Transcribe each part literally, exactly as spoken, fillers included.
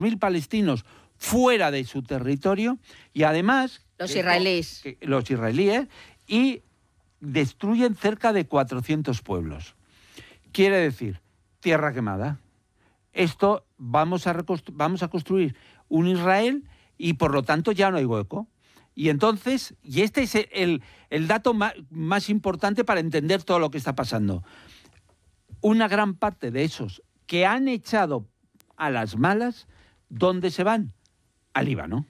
mil palestinos fuera de su territorio y además... Los israelíes. Que, los israelíes y destruyen cerca de cuatrocientos pueblos. Quiere decir, tierra quemada. Esto vamos a, vamos a construir un Israel y por lo tanto ya no hay hueco. Y entonces, y este es el, el dato más, más importante para entender todo lo que está pasando. Una gran parte de esos que han echado a las malas, ¿dónde se van? A Líbano.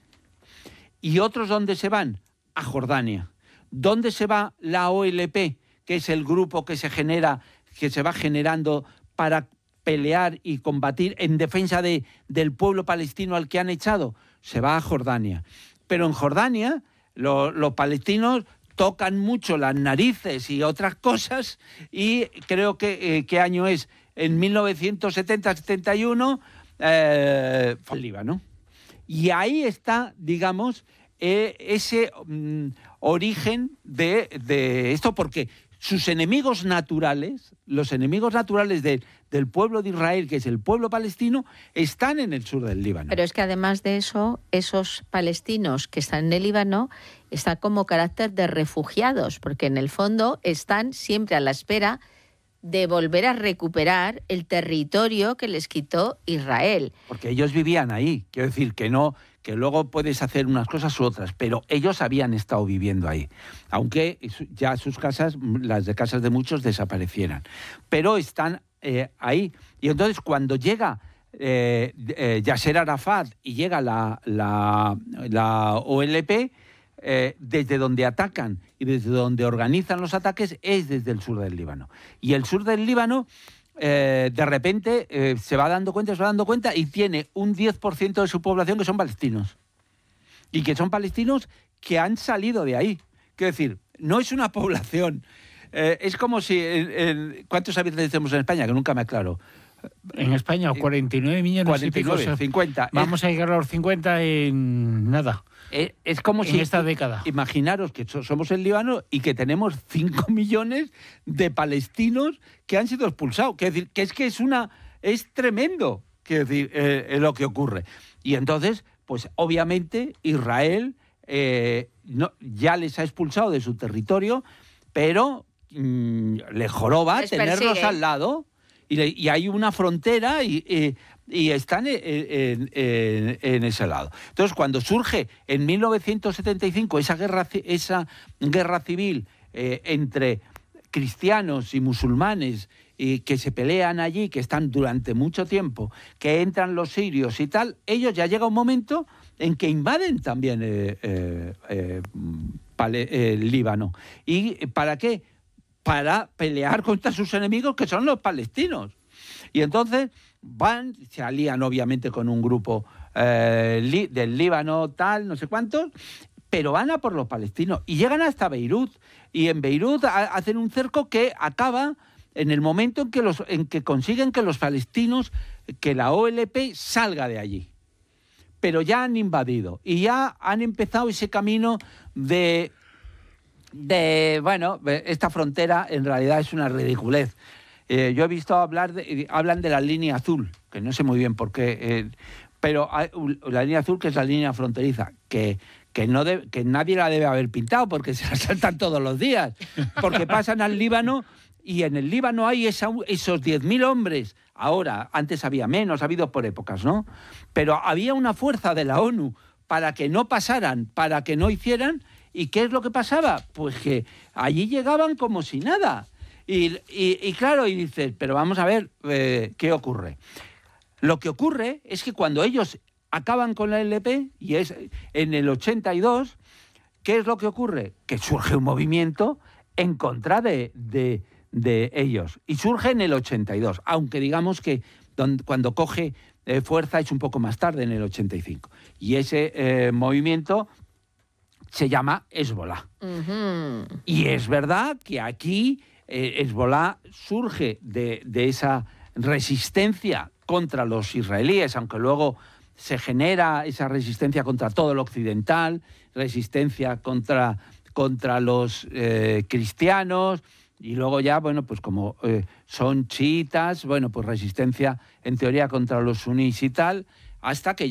Y otros, ¿dónde se van? A Jordania. ¿Dónde se va la O L P, que es el grupo que se genera, que se va generando para pelear y combatir en defensa de, del pueblo palestino al que han echado? Se va a Jordania. Pero en Jordania lo, los palestinos tocan mucho las narices y otras cosas y creo que, eh, ¿qué año es? En mil novecientos setenta setenta y uno, eh, fue el Líbano. Y ahí está, digamos, eh, ese mm, origen de, de esto, porque sus enemigos naturales, los enemigos naturales de, del pueblo de Israel, que es el pueblo palestino, están en el sur del Líbano. Pero es que además de eso, esos palestinos que están en el Líbano están como carácter de refugiados, porque en el fondo están siempre a la espera de volver a recuperar el territorio que les quitó Israel. Porque ellos vivían ahí, quiero decir que no, que luego puedes hacer unas cosas u otras, pero ellos habían estado viviendo ahí, aunque ya sus casas, las de casas de muchos, desaparecieran. Pero están eh, ahí. Y entonces cuando llega eh, eh, Yasser Arafat y llega la, la, la O L P, Eh, desde donde atacan y desde donde organizan los ataques es desde el sur del Líbano. Y el sur del Líbano, eh, de repente, eh, se va dando cuenta, se va dando cuenta y tiene un diez por ciento de su población que son palestinos. Y que son palestinos que han salido de ahí. Quiero decir, no es una población. Eh, es como si... En, en, ¿cuántos habitantes tenemos en España? Que nunca me aclaro. En España, cuarenta y nueve millones cuarenta y nueve, y pico, cincuenta. Vamos a llegar a los cincuenta en nada. Es, es como en si... esta década. Imaginaros que somos el Líbano y que tenemos cinco millones de palestinos que han sido expulsados. Quiero decir, que es que es una... Es tremendo, quiero decir, eh, lo que ocurre. Y entonces, pues obviamente Israel eh, no, ya les ha expulsado de su territorio, pero mmm, le joroba les tenerlos persigue. Al lado... Y, le, y hay una frontera y, y, y están en, en, en, en ese lado. Entonces, cuando surge en mil novecientos setenta y cinco esa guerra, esa guerra civil eh, entre cristianos y musulmanes y que se pelean allí, que están durante mucho tiempo, que entran los sirios y tal, ellos ya llega un momento en que invaden también eh, eh, eh, el Líbano. ¿Y para qué? Para pelear contra sus enemigos, que son los palestinos. Y entonces van, se alían obviamente con un grupo eh, li, del Líbano, tal, no sé cuántos, pero van a por los palestinos y llegan hasta Beirut. Y en Beirut a, hacen un cerco que acaba en el momento en que, los, en que consiguen que los palestinos, que la O L P salga de allí. Pero ya han invadido y ya han empezado ese camino de... de, bueno, esta frontera en realidad es una ridiculez. Eh, yo he visto hablar, de, hablan de la línea azul, que no sé muy bien por qué, eh, pero hay, la línea azul que es la línea fronteriza, que, que, no de, que nadie la debe haber pintado porque se la saltan todos los días, porque pasan al Líbano y en el Líbano hay esa, esos diez mil hombres. Ahora, antes había menos, ha habido por épocas, ¿no? Pero había una fuerza de la ONU para que no pasaran, para que no hicieran. ¿Y qué es lo que pasaba? Pues que allí llegaban como si nada. Y, y, y claro, y dices, pero vamos a ver, eh, ¿qué ocurre? Lo que ocurre es que cuando ellos acaban con la L P, y es en el ochenta y dos, ¿qué es lo que ocurre? Que surge un movimiento en contra de, de, de ellos. Y surge en el ochenta y dos, aunque digamos que donde, cuando coge eh, fuerza es un poco más tarde, en el ochenta y cinco. Y ese eh, movimiento... se llama Hezbollah. Uh-huh. Y es verdad que aquí eh, Hezbollah surge de, de esa resistencia contra los israelíes, aunque luego se genera esa resistencia contra todo lo occidental, resistencia contra, contra los eh, cristianos, y luego ya, bueno, pues como eh, son chiitas, bueno, pues resistencia en teoría contra los sunís y tal. hasta que